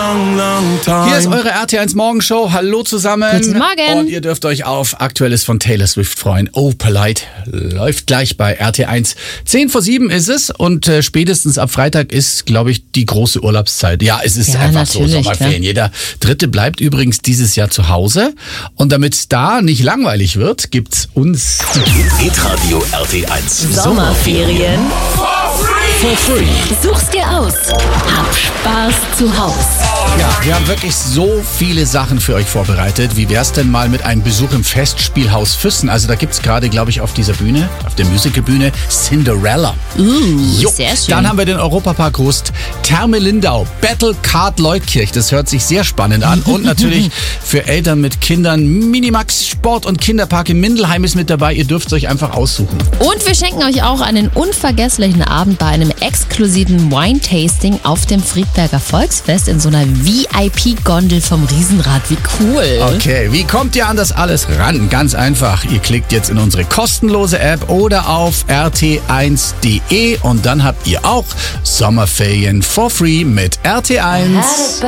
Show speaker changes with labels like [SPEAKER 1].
[SPEAKER 1] long, long time.
[SPEAKER 2] Hier ist eure RT1 Morgenshow. Hallo zusammen.
[SPEAKER 3] Guten Morgen.
[SPEAKER 2] Und ihr dürft euch auf Aktuelles von Taylor Swift freuen. Oh, Polite läuft gleich bei RT1. 6:50 ist es und spätestens ab Freitag ist, glaube ich, die große Urlaubszeit. Ja, es ist einfach so, Sommerferien. Jeder Dritte bleibt übrigens dieses Jahr zu Hause. Und damit es da nicht langweilig wird, gibt's uns
[SPEAKER 4] Hitradio RT1
[SPEAKER 3] Sommerferien.
[SPEAKER 2] for free.
[SPEAKER 3] Such's dir aus. Hab Spaß zu Haus.
[SPEAKER 2] Ja, wir haben wirklich so viele Sachen für euch vorbereitet. Wie wär's denn mal mit einem Besuch im Festspielhaus Füssen? Also da gibt's gerade, glaube ich, auf dieser Bühne, auf der Musicalbühne, Cinderella.
[SPEAKER 3] Sehr schön.
[SPEAKER 2] Dann haben wir den Europapark Rust, Therme Lindau, Battle Card Leutkirch. Das hört sich sehr spannend an. Und natürlich für Eltern mit Kindern Minimax Sport- und Kinderpark in Mindelheim ist mit dabei. Ihr dürft es euch einfach aussuchen.
[SPEAKER 3] Und wir schenken euch auch einen unvergesslichen Abend bei einem exklusiven Wine-Tasting auf dem Friedberger Volksfest in so einer VIP-Gondel vom Riesenrad. Wie cool.
[SPEAKER 2] Okay, wie kommt ihr an das alles ran? Ganz einfach. Ihr klickt jetzt in unsere kostenlose App oder auf rt1.de und dann habt ihr auch Sommerferien for free mit RT1.